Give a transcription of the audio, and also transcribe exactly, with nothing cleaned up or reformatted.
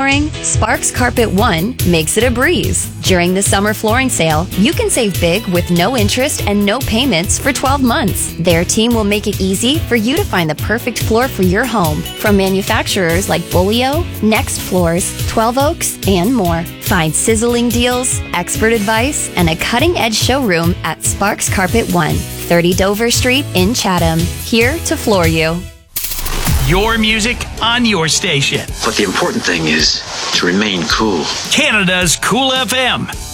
flooring, Sparks Carpet One makes it a breeze. During the summer flooring sale, you can save big with no interest and no payments for twelve months. Their team will make it easy for you to find the perfect floor for your home from manufacturers like Bolio, Next Floors, twelve Oaks, and more. Find sizzling deals, expert advice, and a cutting-edge showroom at Sparks Carpet One, thirty Dover Street in Chatham. Here to floor you. Your music on your station. But the important thing is to remain cool. Canada's Cool F M.